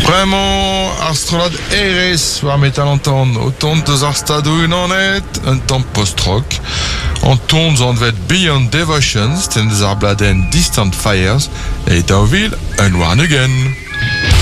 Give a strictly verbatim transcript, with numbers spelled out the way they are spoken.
Vraiment, Arstrolad Eres war met an entend o tont deus ar stadouin anet, un tamm post-rock. An tont zan vet Beyond Devotions, ten deus ar bladen Distant Fires, et daouvil un One Again.